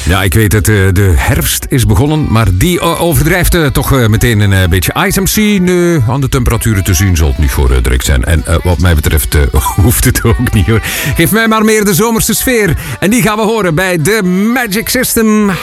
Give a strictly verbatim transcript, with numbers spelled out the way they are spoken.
Ja, ik weet het, de herfst is begonnen, maar die overdrijft toch meteen een beetje. I S M C, nu aan de temperaturen te zien zal het niet voor druk zijn. En uh, wat mij betreft uh, hoeft het ook niet hoor. Geef mij maar meer de zomerse sfeer. En die gaan we horen bij The Magic System.